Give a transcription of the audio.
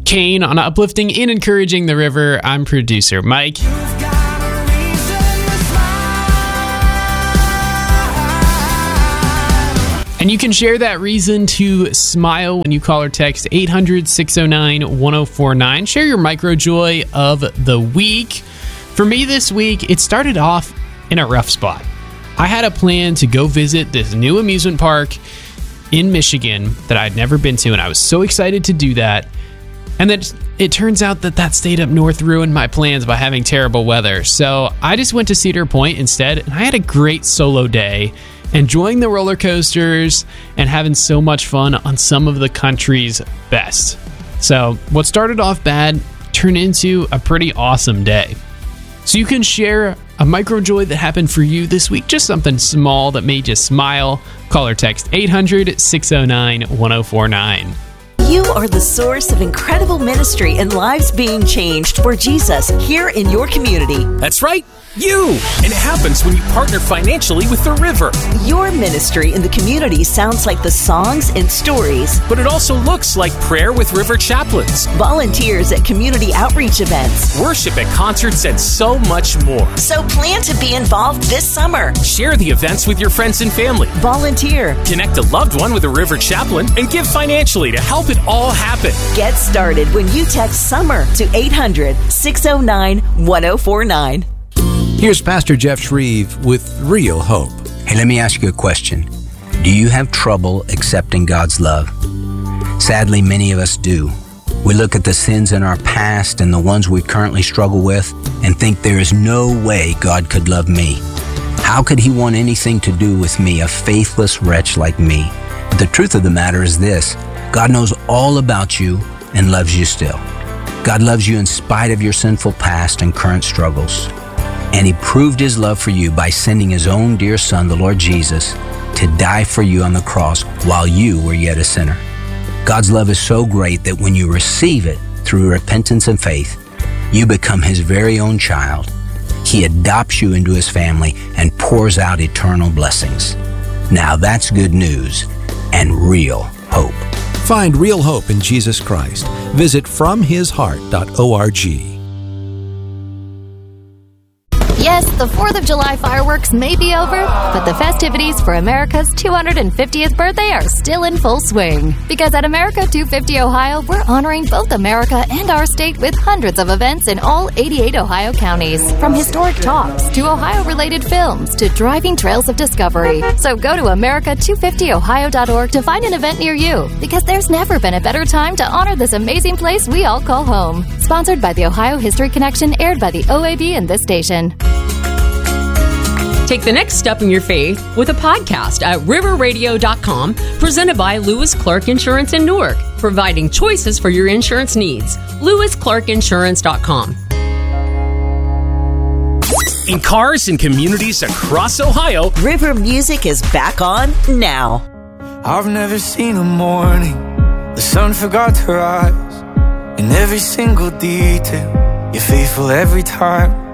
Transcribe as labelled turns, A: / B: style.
A: Kane on uplifting and encouraging the river. I'm producer Mike. And you can share that reason to smile when you call or text 800-609-1049. Share your micro joy of the week. For me this week, it started off in a rough spot. I had a plan to go visit this new amusement park in Michigan that I'd never been to, and I was so excited to do that. And then it turns out that state up north ruined my plans by having terrible weather. So I just went to Cedar Point instead, and I had a great solo day, enjoying the roller coasters and having so much fun on some of the country's best. So what started off bad turned into a pretty awesome day. So you can share a micro joy that happened for you this week, just something small that made you smile. Call or text 800-609-1049.
B: You are the source of incredible ministry and lives being changed for Jesus here in your community.
C: That's right, you! And it happens when you partner financially with the River.
B: Your ministry in the community sounds like the songs and stories.
C: But it also looks like prayer with River chaplains,
B: volunteers at community outreach events,
C: worship at concerts, and so much more.
B: So plan to be involved this summer.
C: Share the events with your friends and family.
B: Volunteer.
C: Connect a loved one with a River chaplain and give financially to help it all happen.
B: Get started when you text SUMMER to 800-609-1049.
D: Here's Pastor Jeff Shreve with Real Hope.
E: Hey, let me ask you a question. Do you have trouble accepting God's love? Sadly, many of us do. We look at the sins in our past and the ones we currently struggle with and think there is no way God could love me. How could He want anything to do with me, a faithless wretch like me? But the truth of the matter is this: God knows all about you and loves you still. God loves you in spite of your sinful past and current struggles. And He proved His love for you by sending His own dear Son, the Lord Jesus, to die for you on the cross while you were yet a sinner. God's love is so great that when you receive it through repentance and faith, you become His very own child. He adopts you into His family and pours out eternal blessings. Now that's good news and real hope.
D: Find real hope in Jesus Christ. Visit FromHisHeart.org.
F: Yes, the 4th of July fireworks may be over, but the festivities for America's 250th birthday are still in full swing. Because at America 250 Ohio, we're honoring both America and our state with hundreds of events in all 88 Ohio counties. From historic talks to Ohio-related films to driving trails of discovery. So go to America250Ohio.org to find an event near you, because there's never been a better time to honor this amazing place we all call home. Sponsored by the Ohio History Connection, aired by the OAB and this station.
G: Take the next step in your faith with a podcast at riverradio.com, presented by Lewis Clark Insurance in Newark, providing choices for your insurance needs. LewisClarkInsurance.com.
C: In cars and communities across Ohio,
B: River Music is back on now.
H: I've never seen a morning the sun forgot to rise. In every single detail, you're faithful every time.